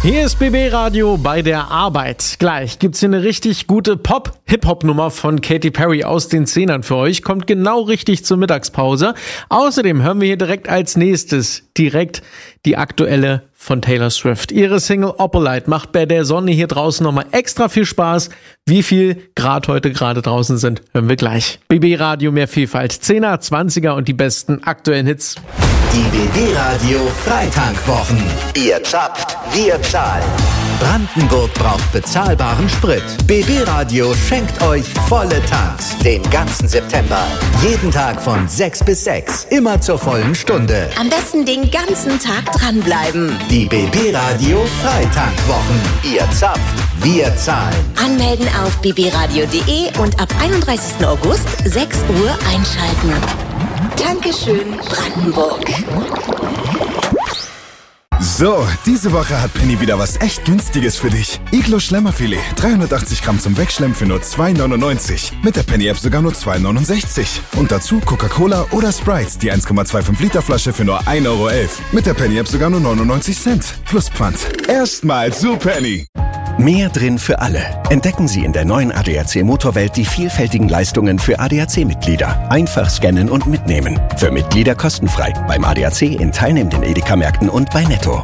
Hier ist BB Radio bei der Arbeit. Gleich gibt's hier eine richtig gute Pop-Hip-Hop-Nummer von Katy Perry aus den 10ern für euch. Kommt genau richtig zur Mittagspause. Außerdem hören wir hier direkt als nächstes die aktuelle von Taylor Swift. Ihre Single Opalite macht bei der Sonne hier draußen nochmal extra viel Spaß. Wie viel Grad heute gerade draußen sind, hören wir gleich. BB Radio, mehr Vielfalt. 10er, 20er und die besten aktuellen Hits. Die BB Radio Freitankwochen. Ihr zapft, wir zahlen. Brandenburg braucht bezahlbaren Sprit. BB Radio schenkt euch volle Tanks den ganzen September. Jeden Tag von 6 bis 6. Immer zur vollen Stunde. Am besten den ganzen Tag dranbleiben. Die BB Radio Freitankwochen. Ihr zapft, wir zahlen. Anmelden auf bbradio.de und ab 31. August 6 Uhr einschalten. Dankeschön, Brandenburg. So, diese Woche hat Penny wieder was echt Günstiges für dich. Iglo Schlemmerfilet, 380 Gramm zum Wegschlemmen für nur 2,99. Mit der Penny-App sogar nur 2,69. Und dazu Coca-Cola oder Sprite, die 1,25 Liter Flasche für nur 1,11 Euro. Mit der Penny-App sogar nur 99 Cent. Plus Pfand. Erstmal zu Penny. Mehr drin für alle. Entdecken Sie in der neuen ADAC Motorwelt die vielfältigen Leistungen für ADAC-Mitglieder. Einfach scannen und mitnehmen. Für Mitglieder kostenfrei. Beim ADAC in teilnehmenden Edeka-Märkten und bei Netto.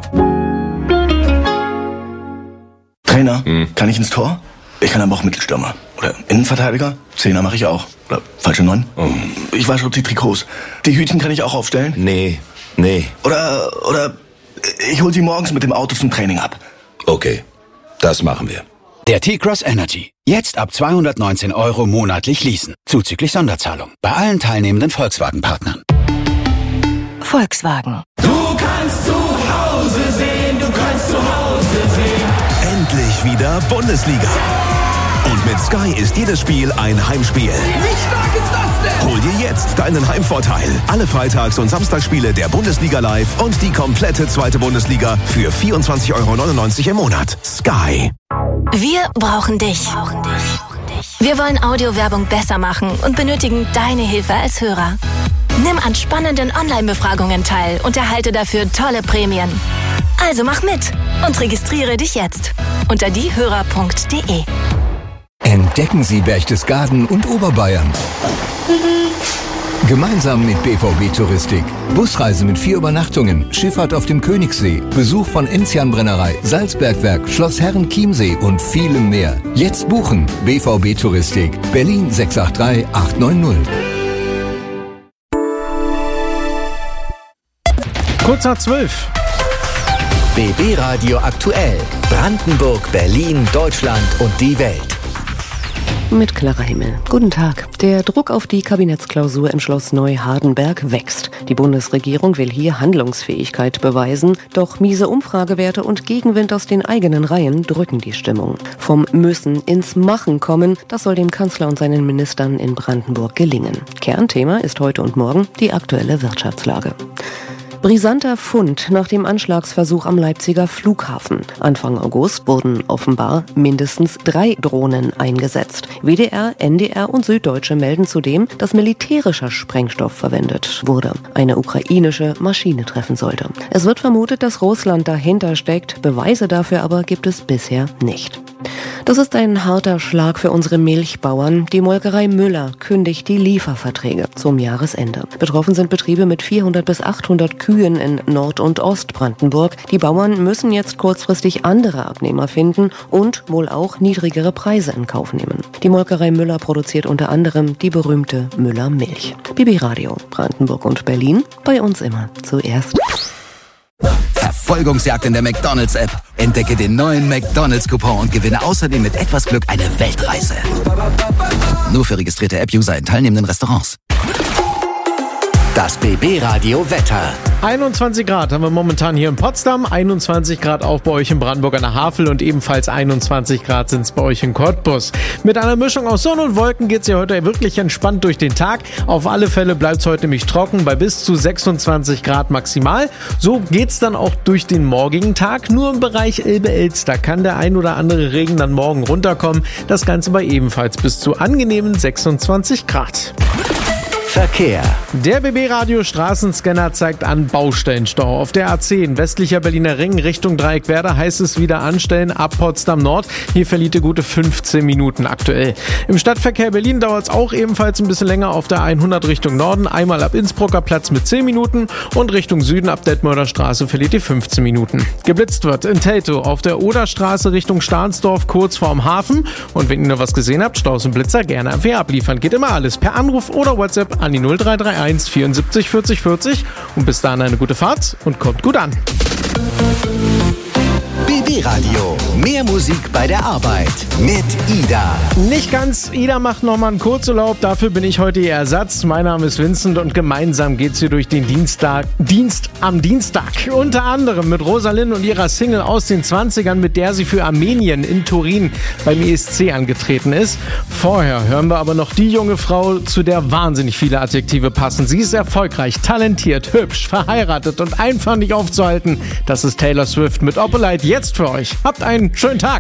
Trainer, kann ich ins Tor? Ich kann aber auch Mittelstürmer. Oder Innenverteidiger? Zehner mache ich auch. Oder falsche 9? Ich wasche die Trikots. Die Hütchen kann ich auch aufstellen? Nee. Oder ich hol sie morgens mit dem Auto zum Training ab. Okay, das machen wir. Der T-Cross Energy. Jetzt ab 219 € monatlich leasen. Zuzüglich Sonderzahlung. Bei allen teilnehmenden Volkswagen-Partnern. Volkswagen. Du kannst zu Hause sehen, du kannst zu Hause sehen. Endlich wieder Bundesliga. Und mit Sky ist jedes Spiel ein Heimspiel. Wie stark ist das denn? Hol dir jetzt deinen Heimvorteil. Alle Freitags- und Samstagsspiele der Bundesliga live und die komplette zweite Bundesliga für 24,99 € im Monat. Sky. Wir brauchen dich. Wir wollen Audiowerbung besser machen und benötigen deine Hilfe als Hörer. Nimm an spannenden Online-Befragungen teil und erhalte dafür tolle Prämien. Also mach mit und registriere dich jetzt unter diehörer.de. Entdecken Sie Berchtesgaden und Oberbayern. Gemeinsam mit BVB Touristik. Busreise mit 4 Übernachtungen, Schifffahrt auf dem Königssee, Besuch von Enzian-Brennerei, Salzbergwerk, Schloss Herren-Chiemsee und vielem mehr. Jetzt buchen. BVB Touristik. Berlin 683 890. Kurz nach 12. BB Radio aktuell. Brandenburg, Berlin, Deutschland und die Welt. Mit klarer Himmel. Guten Tag. Der Druck auf die Kabinettsklausur im Schloss Neuhardenberg wächst. Die Bundesregierung will hier Handlungsfähigkeit beweisen, doch miese Umfragewerte und Gegenwind aus den eigenen Reihen drücken die Stimmung. Vom Müssen ins Machen kommen, das soll dem Kanzler und seinen Ministern in Brandenburg gelingen. Kernthema ist heute und morgen die aktuelle Wirtschaftslage. Brisanter Fund nach dem Anschlagsversuch am Leipziger Flughafen. Anfang August wurden offenbar mindestens 3 Drohnen eingesetzt. WDR, NDR und Süddeutsche melden zudem, dass militärischer Sprengstoff verwendet wurde. Eine ukrainische Maschine treffen sollte. Es wird vermutet, dass Russland dahinter steckt. Beweise dafür aber gibt es bisher nicht. Das ist ein harter Schlag für unsere Milchbauern. Die Molkerei Müller kündigt die Lieferverträge zum Jahresende. Betroffen sind Betriebe mit 400 bis 800 Kühen in Nord- und Ostbrandenburg. Die Bauern müssen jetzt kurzfristig andere Abnehmer finden und wohl auch niedrigere Preise in Kauf nehmen. Die Molkerei Müller produziert unter anderem die berühmte Müller Milch. BB Radio, Brandenburg und Berlin, bei uns immer zuerst. Verfolgungsjagd in der McDonald's-App. Entdecke den neuen McDonald's-Coupon und gewinne außerdem mit etwas Glück eine Weltreise. Nur für registrierte App-User in teilnehmenden Restaurants. Das BB Radio Wetter. 21 Grad haben wir momentan hier in Potsdam, 21 Grad auch bei euch in Brandenburg an der Havel und ebenfalls 21 Grad sind es bei euch in Cottbus. Mit einer Mischung aus Sonne und Wolken geht es ja heute wirklich entspannt durch den Tag. Auf alle Fälle bleibt es heute nämlich trocken bei bis zu 26 Grad maximal. So geht es dann auch durch den morgigen Tag. Nur im Bereich Elbe-Elster kann der ein oder andere Regen dann morgen runterkommen. Das Ganze bei ebenfalls bis zu angenehmen 26 Grad. Verkehr. Der BB-Radio Straßenscanner zeigt an Baustellenstau. Auf der A10 westlicher Berliner Ring Richtung Dreieckwerder heißt es wieder anstellen ab Potsdam Nord. Hier verliert ihr gute 15 Minuten aktuell. Im Stadtverkehr Berlin dauert es auch ebenfalls ein bisschen länger auf der 100 Richtung Norden. Einmal ab Innsbrucker Platz mit 10 Minuten und Richtung Süden ab Detmolder Straße verliert ihr 15 Minuten. Geblitzt wird in Teltow auf der Oderstraße Richtung Stahnsdorf kurz vorm Hafen. Und wenn ihr noch was gesehen habt, Staus und Blitzer gerne am Wehr abliefern. Geht immer alles per Anruf oder WhatsApp an die 0331 74 40 40. Und bis dahin eine gute Fahrt und kommt gut an. BB Radio. Mehr Musik bei der Arbeit mit Ida. Nicht ganz. Ida macht nochmal einen Kurzurlaub. Dafür bin ich heute ihr Ersatz. Mein Name ist Vincent und gemeinsam geht's hier durch den Dienst am Dienstag. Unter anderem mit Rosalind und ihrer Single aus den 20ern, mit der sie für Armenien in Turin beim ESC angetreten ist. Vorher hören wir aber noch die junge Frau, zu der wahnsinnig viele Adjektive passen. Sie ist erfolgreich, talentiert, hübsch, verheiratet und einfach nicht aufzuhalten. Das ist Taylor Swift mit Opalite jetzt für euch. Habt einen schönen Tag.